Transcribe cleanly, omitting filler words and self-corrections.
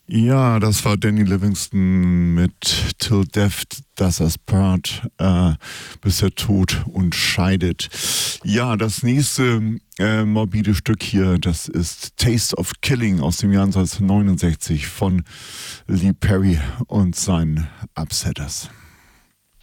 Ja, das war Danny Livingston mit Till Death Does Us Part, bis der Tod uns scheidet. Ja, das nächste morbide Stück hier, das ist Taste of Killing aus dem Jahr 1969 von Lee Perry und seinen Upsetters.